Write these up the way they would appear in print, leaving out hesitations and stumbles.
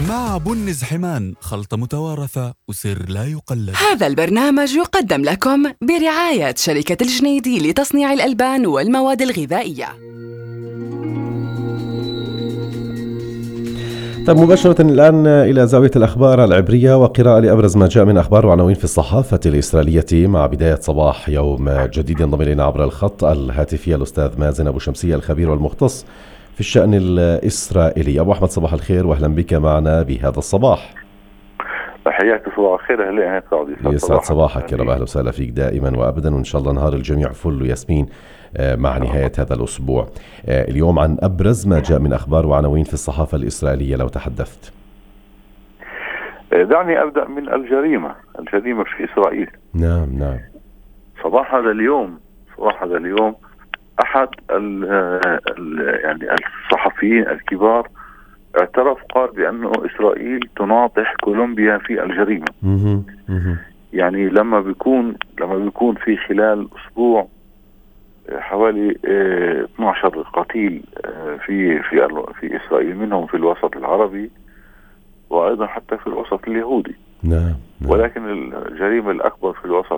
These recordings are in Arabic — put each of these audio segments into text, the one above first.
مع بنز حمان، خلطة متوارثة وسر لا يقلد. هذا البرنامج يقدم لكم برعاية شركة الجنيدي لتصنيع الألبان والمواد الغذائية. طيب، مباشرة الآن إلى زاوية الأخبار العبرية وقراءة لأبرز ما جاء من أخبار وعناوين في الصحافة الإسرائيلية مع بداية صباح يوم جديد. ينضم إلينا عبر الخط الهاتفي الأستاذ مازن أبو شمسية، الخبير والمختص في الشأن الإسرائيلي. أبو أحمد، صباح الخير وأهلا بك معنا بهذا الصباح. تحياتي، صباح الخير. أهلا يسعد صباحك يا رب، أهلا وسهلا فيك دائما وأبدا، وإن شاء الله نهار الجميع فل وياسمين مع نهاية هذا الأسبوع. اليوم عن أبرز ما جاء من أخبار وعناوين في الصحافة الإسرائيلية لو تحدثت. دعني أبدأ من الجريمة في إسرائيل. نعم. صباح هذا اليوم أحد يعني الصحفيين الكبار اعترف، قال بأنه إسرائيل تناطح كولومبيا في الجريمة. يعني لما بيكون في خلال أسبوع حوالي 12 قتيل في إسرائيل، منهم في الوسط العربي وأيضا حتى في الوسط اليهودي. نعم. ولكن الجريمة الأكبر في الوسط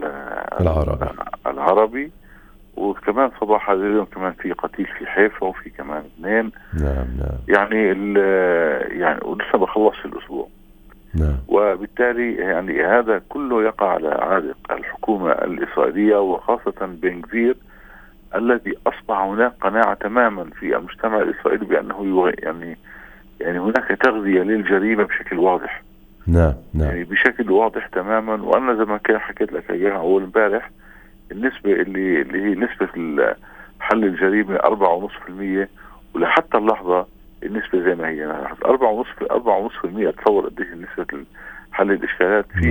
العربي. وكمان صباح هذا اليوم كمان في قتيل في حيفا وفي كمان 2. نعم. يعني ولسه بخلص الأسبوع. نعم. وبالتالي يعني هذا كله يقع على عاتق الحكومة الإسرائيلية، وخاصة بن غفير الذي أصبح هناك قناعة تماما في المجتمع الإسرائيلي بأنه يعني هناك تغذية للجريمة بشكل واضح. نعم. يعني بشكل واضح تماما. وأنا زي ما كان حكيت لك إياها أول امبارح، النسبة اللي هي نسبة حل الجريمة 4.5%، ولحتى اللحظة النسبة زي ما هي 4.5%. تصور قديش نسبة حل الإشكالات في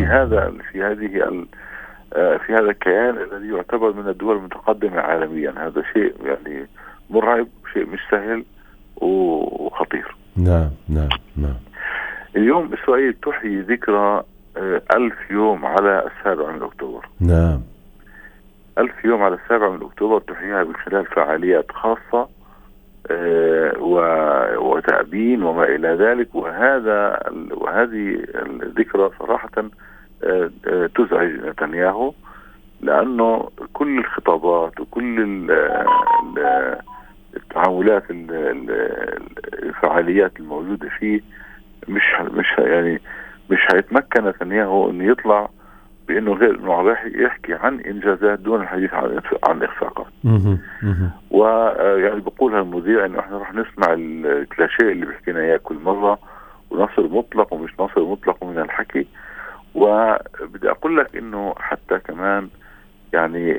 هذا الكيان الذي يعتبر من الدول المتقدمة عالميا. هذا شيء يعني مرعب، شيء مش سهل وخطير. نعم. اليوم إسرائيل تحيي ذكرى 1000 يوم على 7 أكتوبر. نعم. 1000 يوم على 7 أكتوبر تحييها من خلال فعاليات خاصة وتأبين وما إلى ذلك. وهذه الذكرى صراحة تزعج نتنياهو، لأنه كل الخطابات وكل التعاملات الفعاليات الموجودة فيه مش هيتمكن نتنياهو انه يطلع بانه غير انه راح يحكي عن انجازات دون الحديث عن اخفاقات. ويعني بقولها المذيع انه احنا راح نسمع الكلاشيه اللي بيحكينا اياه كل مره، ونصر مطلق ومش نصر مطلق من الحكي. وبدي اقول لك انه حتى كمان يعني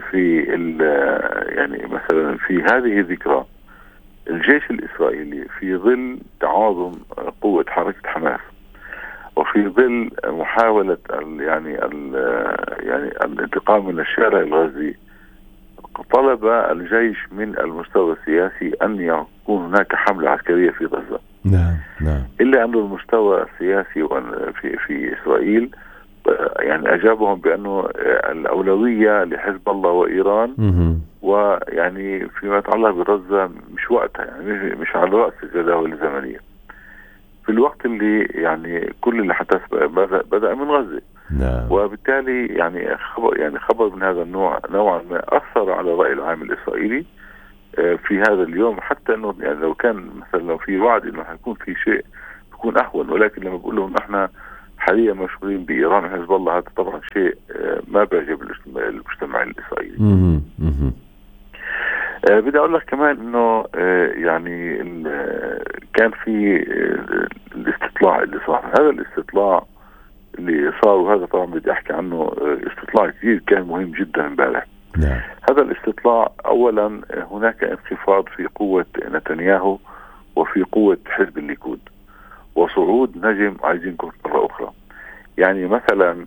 يعني مثلا في هذه الذكرى الجيش الإسرائيلي في ظل تعاظم قوة حركة حماس، وفي ظل محاولة الانتقام من الشارع الغزي، طلب الجيش من المستوى السياسي أن يكون هناك حملة عسكرية في غزة. نعم. إلا أن المستوى السياسي في إسرائيل يعني أجابهم بأنه الأولوية لحزب الله وإيران. ويعني فيما يتعلق بغزة مش وقتها، يعني مش على رأس الجداول الزمنية في الوقت اللي يعني كل اللي حدث بدأ من غزة. نعم. وبالتالي يعني خبر من هذا النوع نوعا ما أثر على الرأي العام الإسرائيلي في هذا اليوم. حتى انه يعني لو كان مثلا لو في وعد انه حيكون في شيء بيكون اهون، ولكن لما بقول لهم احنا حاليا مشغولين بايران وحزب الله، هذا طبعا شيء ما بيعجب المجتمع الاسرائيلي. بدي اقول لك كمان انه يعني كان في الاستطلاع اللي صار. هذا الاستطلاع اللي صار، وهذا طبعا بدي احكي عنه، استطلاع كثير كان مهم جدا امبارح. نعم. هذا الاستطلاع اولا هناك انخفاض في قوة نتنياهو وفي قوة حزب الليكود، وصعود نجم ايزنكوت مرة اخرى. يعني مثلا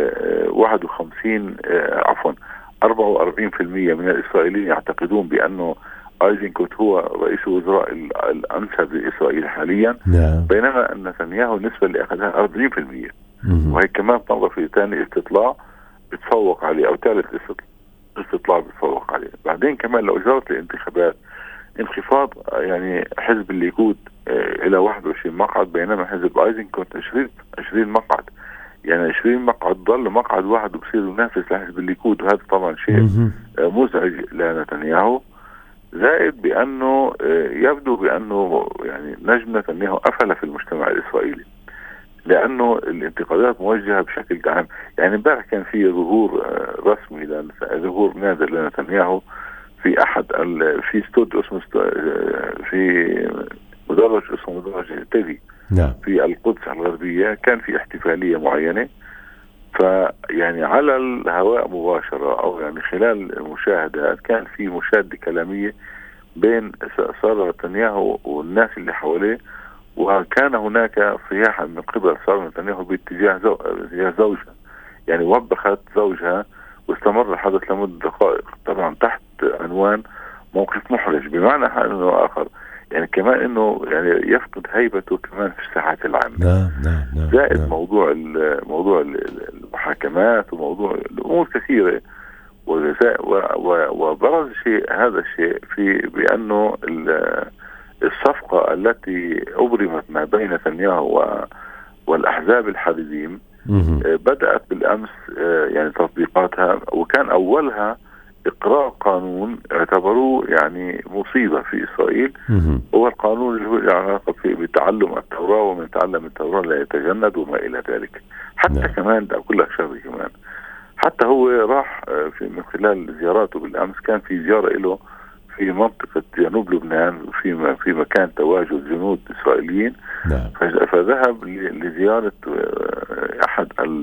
44% من الاسرائيليين يعتقدون بانه ايزنكوت هو رئيس الوزراء الانسب لاسرائيل حاليا. نعم. بينما نتنياهو النسبة اللي اخذها 40%. وهي كمان تنظر في ثاني استطلاع بتفوق عليه، او ثالث استطلاع بتفوق عليه. بعدين كمان لو اجرت الانتخابات انخفاض يعني حزب الليكود إلى 21 مقعد، بينما حزب ايزنكوت 20 مقعد. يعني 20 مقعد ضل مقعد واحد وبصير ينافس لحزب الليكود، وهذا طبعا شيء مزعج لنتنياهو. زائد بأنه يبدو بأنه يعني نجم نتنياهو قفل في المجتمع الإسرائيلي، لأنه الانتقادات موجهة بشكل عام. يعني امبارح كان في ظهور رسمي، ظهور نادر لنتنياهو في أحد في استوديو اسمه في مدرج اسمه مدرج تيفي في القدس الغربية. كان في احتفالية معينة، فيعني على الهواء مباشرة أو يعني خلال المشاهدات كان في مشادة كلامية بين سارة نتنياهو والناس اللي حواليه، وكان هناك صياحا من قبل سارة نتنياهو باتجاه زوجها، يعني وبخت زوجها، واستمر الحدث لمدة دقائق طبعا تحت عنوان موقف محرج، بمعنى انه آخر يعني كمان انه يعني يفقد هيبته كمان في الساحات العامة. زائد موضوع المحاكمات وموضوع الامور كثيرة، وبرز هذا الشيء في بأنه الصفقة التي أبرمت ما بين نتنياهو والأحزاب الحريديم بدأت بالأمس يعني تطبيقاتها، وكان أولها إقرار قانون اعتبروه يعني مصيبة في إسرائيل، هو القانون اللي هو العلاقة بتعلم التوراة، ومن تعلم التوراة لا يتجند وما إلى ذلك. حتى كمان ده أقول لك شغله كمان، حتى هو راح من خلال زياراته بالأمس كان في زيارة له في منطقة جنوب لبنان في مكان تواجد جنود إسرائيليين. فذهب لزيارة أحد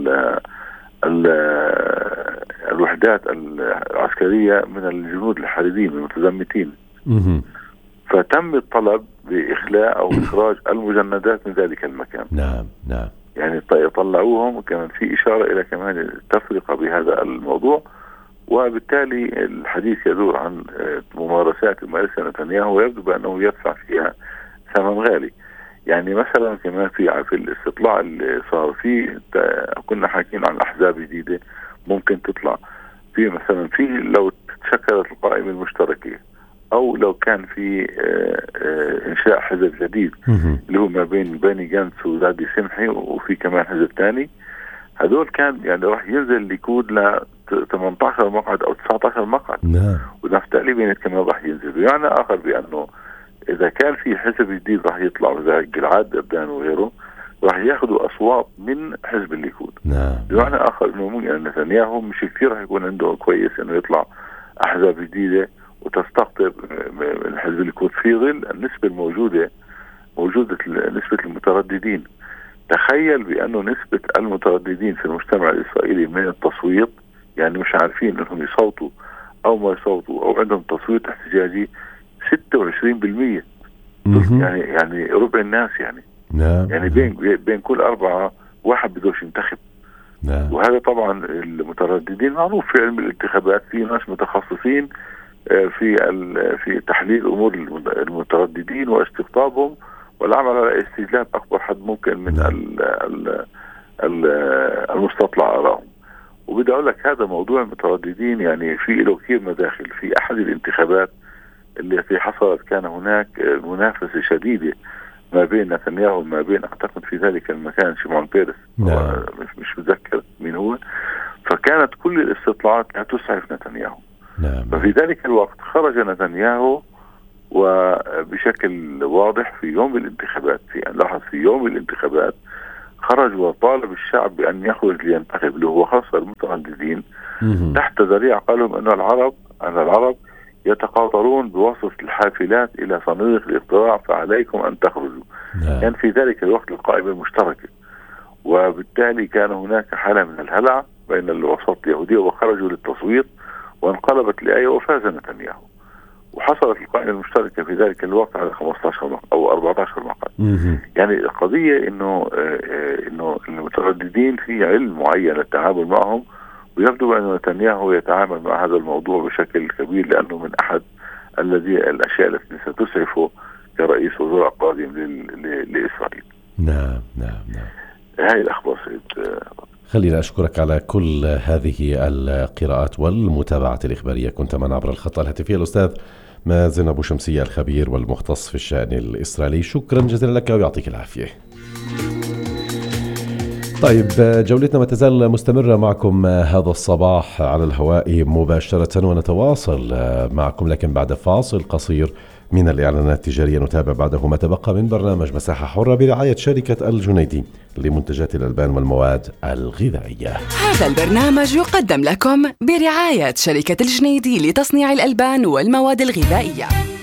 الوحدات العسكرية من الجنود الحريديين المتزمتين، فتم الطلب بإخلاء أو إخراج المجندات من ذلك المكان. نعم. يعني طلعوهم، وكمان في إشارة إلى كمان التفرقة بهذا الموضوع، وبالتالي الحديث يدور عن ممارسات يمارسها نتنياهو ويبدو بأنه يدفع فيها ثمن غالي. يعني مثلا كمان في الاستطلاع اللي صار فيه، كنا حاكين عن أحزاب جديدة ممكن تطلع في، مثلا في لو تشكلت القائمة المشتركة، أو لو كان في إنشاء حزب جديد اللي هو ما بين بني جانتس ودادي سمحي، وفي كمان حزب تاني، هذول كان يعني راح ينزل الليكود ل 18 مقعد أو 19 مقعد، ونفتالي بينت كمان راح ينزل. يعني آخر بأنه إذا كان في حزب جديد راح يطلع زي جلعاد أبدان وغيره، راح ياخذوا أصوات من حزب الليكود. بمعنى آخر إنه ممكن نتنياهو مش كثير راح يكون عنده كويس إنه يطلع أحزاب جديدة وتستقطب من حزب الليكود في ظل النسبة الموجودة نسبة المترددين. تخيل بأنه نسبة المترددين في المجتمع الإسرائيلي من التصويت، يعني مش عارفين إنهم يصوتوا أو ما يصوتوا أو عندهم تصويت احتجاجي 26%. يعني ربع الناس يعني بين كل 4 واحد بدوش ينتخب. وهذا طبعا المترددين معروف في علم الانتخابات، في ناس متخصصين في تحليل أمور المترددين واستقطابهم والعمل على استجلاب أكبر حد ممكن من المستطلع آرائهم. وبدي أقول لك هذا موضوع المترددين يعني في له كثير مداخل. في أحد الانتخابات التي حصلت كان هناك منافسة شديدة ما بين نتنياهو وما بين أعتقد في ذلك المكان شيمون بيرس، مش متذكر مين هو. فكانت كل الاستطلاعات لا تسعف نتنياهو. ففي ذلك الوقت خرج نتنياهو وبشكل واضح في يوم الانتخابات، في يوم الانتخابات خرج وطالب الشعب بأن يخرج لينتخب، اللي هو خاصة المترددين، تحت ذريعة قالهم أن العرب يتقاطرون بواسطة الحافلات إلى صناديق الاقتراع، فعليكم أن تخرجوا. كان في ذلك الوقت القائمة المشتركة، وبالتالي كان هناك حالة من الهلع بين الوسط اليهودية، وخرجوا للتصويت وانقلبت الآية وفاز نتنياهو، وحصلت القائمة المشتركة في ذلك الوقت على 15 مقعد أو 14 مقعد. يعني القضية إنه المترددين في علم معين للتعامل معهم، ويبدو أن نتنياهو يتعامل مع هذا الموضوع بشكل كبير، لأنه من أحد الأشياء التي ستسعفه كرئيس وزراء قادم لإسرائيل. نعم. هاي الأخبار سيد. خلينا أشكرك على كل هذه القراءات والمتابعة الإخبارية. كنت معنا عبر الخط الهاتفي الأستاذ مازن أبو شمسية الخبير والمختص في الشأن الإسرائيلي. شكرا جزيلا لك ويعطيك العافية. طيب، جولتنا ما تزال مستمرة معكم هذا الصباح على الهواء مباشرة، ونتواصل معكم لكن بعد فاصل قصير من الإعلانات التجارية. نتابع بعده ما تبقى من برنامج مساحة حرة برعاية شركة الجنيدي لمنتجات الألبان والمواد الغذائية. هذا البرنامج يقدم لكم برعاية شركة الجنيدي لتصنيع الألبان والمواد الغذائية.